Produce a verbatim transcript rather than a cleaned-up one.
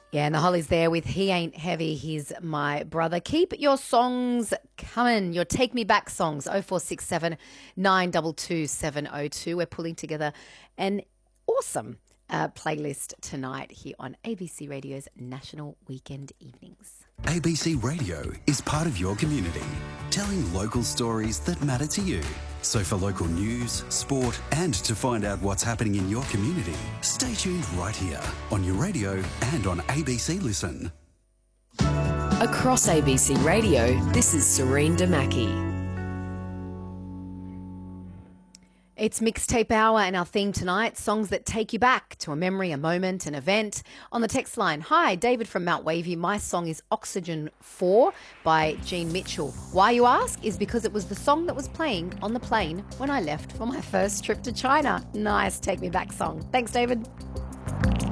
Yeah, and the Hollies there with He Ain't Heavy, He's My Brother. Keep your songs coming, your Take Me Back songs, oh four six seven, nine two two, seven oh two. We're pulling together an awesome uh, playlist tonight here on A B C Radio's National Weekend Evenings. A B C Radio is part of your community, telling local stories that matter to you. So for local news, sport, and to find out what's happening in your community, stay tuned right here on your radio and on A B C Listen. Across A B C Radio, this is Serene Damaki. It's Mixtape Hour, and our theme tonight, songs that take you back to a memory, a moment, an event. On the text line, hi, David from Mount Wavy. My song is Oxygen four by Gene Mitchell. Why, you ask, is because it was the song that was playing on the plane when I left for my first trip to China. Nice Take Me Back song. Thanks, David.